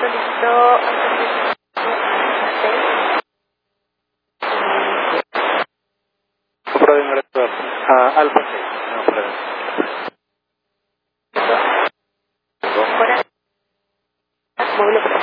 solicitó prueba de ingresar a Alfa 6. No, prueba. módulo